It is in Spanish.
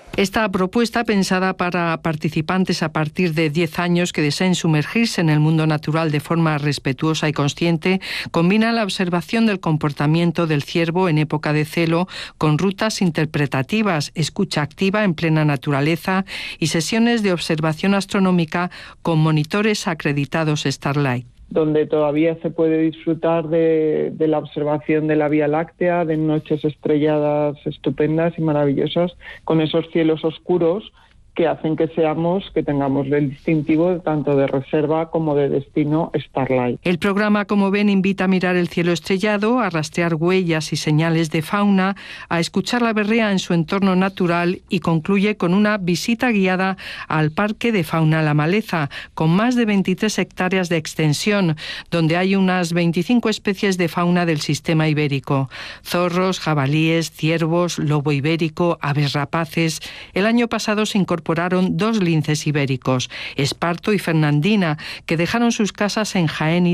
Esta propuesta, pensada para participantes a partir de 10 años que deseen sumergirse en el mundo natural de forma respetuosa y consciente, combina la observación del comportamiento del ciervo en época de celo con rutas interpretativas, escucha activa en plena naturaleza y sesiones de observación astronómica con monitores acreditados Starlight, donde todavía se puede disfrutar de la observación de la Vía Láctea, de noches estrelladas estupendas y maravillosas, con esos cielos oscuros que hacen que tengamos el distintivo tanto de reserva como de destino Starlight. El programa, como ven, invita a mirar el cielo estrellado, a rastrear huellas y señales de fauna, a escuchar la berrea en su entorno natural y concluye con una visita guiada al Parque de Fauna La Maleza, con más de 23 hectáreas de extensión, donde hay unas 25 especies de fauna del sistema ibérico: zorros, jabalíes, ciervos, lobo ibérico, aves rapaces. El año pasado se incorporaron 2 linces ibéricos, Esparto y Fernandina, que dejaron sus casas en Jaén y